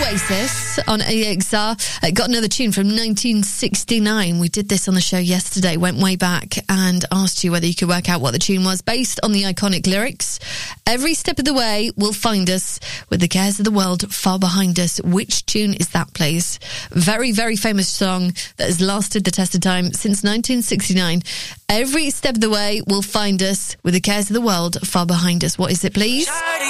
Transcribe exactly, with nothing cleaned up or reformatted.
Oasis on A X R. Uh, got another tune from nineteen sixty-nine. We did this on the show yesterday, went way back and asked you whether you could work out what the tune was based on the iconic lyrics. Every step of the way will find us with the cares of the world far behind us. Which tune is that, please? Very, very famous song that has lasted the test of time since nineteen sixty-nine. Every step of the way will find us with the cares of the world far behind us. What is it, please?